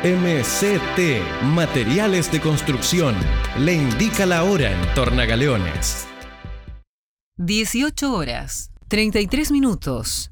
MCT Materiales de Construcción le indica la hora en Tornagaleones. 18 horas, 33 minutos.